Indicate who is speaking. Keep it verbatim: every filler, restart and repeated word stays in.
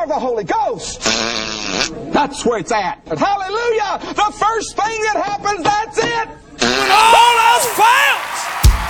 Speaker 1: of the Holy Ghost. That's where it's at. Hallelujah! The first thing that happens, that